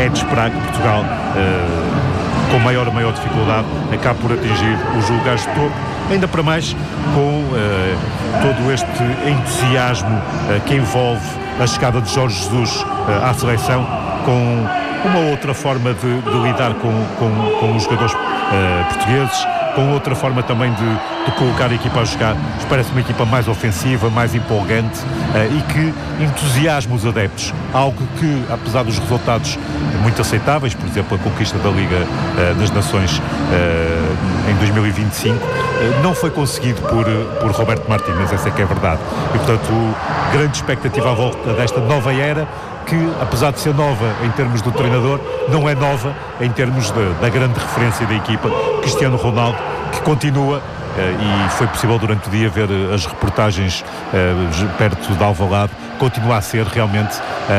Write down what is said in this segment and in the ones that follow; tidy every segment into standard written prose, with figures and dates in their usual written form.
é de esperar que Portugal, com maior ou maior dificuldade, acabe por atingir os lugares de topo, ainda para mais com todo este entusiasmo que envolve a chegada de Jorge Jesus à seleção, com uma outra forma de lidar com os jogadores portugueses, com outra forma também de colocar a equipa a jogar. Parece uma equipa mais ofensiva, mais empolgante e que entusiasma os adeptos. Algo que, apesar dos resultados muito aceitáveis, por exemplo, a conquista da Liga das Nações em 2025, não foi conseguido por Roberto Martínez, essa é que é a verdade. E, portanto, grande expectativa à volta desta nova era, que, apesar de ser nova em termos do treinador, não é nova em termos da grande referência da equipa, Cristiano Ronaldo, que continua, e foi possível durante o dia ver as reportagens perto de Alvalade, continua a ser realmente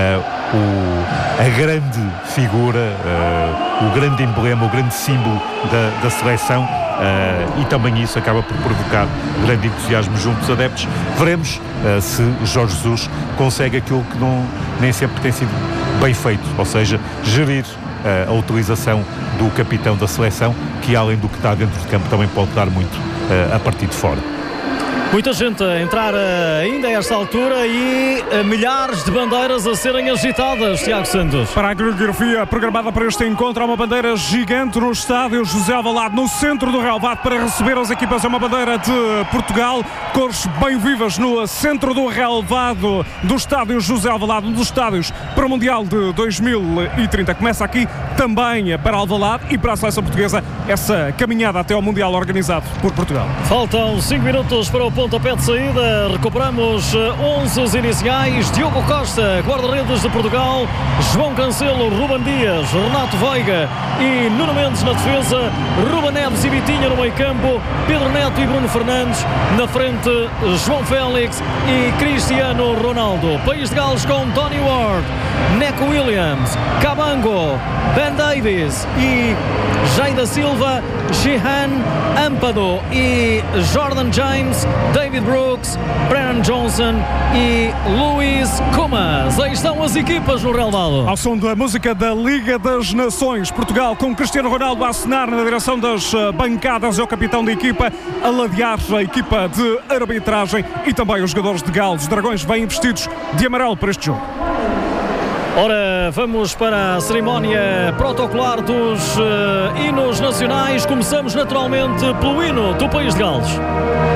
a grande figura, o grande emblema, o grande símbolo da seleção, e também isso acaba por provocar grande entusiasmo junto dos adeptos. Veremos se Jorge Jesus consegue aquilo que nem sempre tem sido bem feito, ou seja, gerir a utilização do capitão da seleção, que além do que está dentro de campo também pode dar muito a partir de fora. Muita gente a entrar ainda a esta altura e milhares de bandeiras a serem agitadas, Tiago Santos. Para a coreografia programada para este encontro, há uma bandeira gigante no estádio José Alvalade, no centro do relvado, para receber as equipas. É uma bandeira de Portugal, cores bem vivas no centro do relvado do estádio José Alvalade, um dos estádios para o Mundial de 2030. Começa aqui também para Alvalade e para a seleção portuguesa essa caminhada até ao Mundial organizado por Portugal. Faltam 5 minutos para o pontapé de saída. Recuperamos 11 iniciais. Diogo Costa, guarda-redes de Portugal, João Cancelo, Ruben Dias, Renato Veiga e Nuno Mendes na defesa, Ruben Neves e Vitinha no meio campo, Pedro Neto e Bruno Fernandes na frente, João Félix e Cristiano Ronaldo. País de Gales com Tony Ward, Neco Williams, Cabango, Ben Davies e Jaida Silva, Shehan Ampadu e Jordan James, David Brooks, Brennan Johnson e Luís Comas. Aí estão as equipas no relvado. Ao som da música da Liga das Nações, Portugal com Cristiano Ronaldo a acenar na direção das bancadas, é o capitão da equipa, a ladear a equipa de arbitragem e também os jogadores de Gales. Os Dragões vêm vestidos de amarelo para este jogo. Ora, vamos para a cerimónia protocolar dos hinos nacionais. Começamos naturalmente pelo hino do País de Gales.